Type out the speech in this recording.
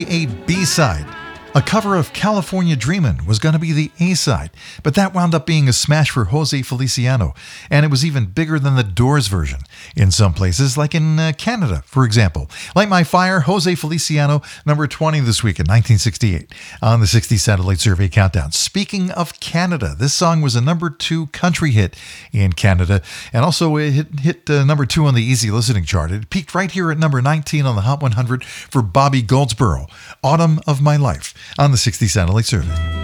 A B-side. A cover of California Dreamin' was going to be the A-side, but that wound up being a smash for Jose Feliciano, and it was even bigger than the Doors version in some places, like in Canada, for example. Light My Fire, Jose Feliciano, number 20 this week in 1968 on the 60 Satellite Survey Countdown. Speaking of Canada, this song was a number 2 country hit in Canada, and also it hit number 2 on the Easy Listening chart. It peaked right here at number 19 on the Hot 100 for Bobby Goldsboro, Autumn of My Life, on the 60 Satellite Survey.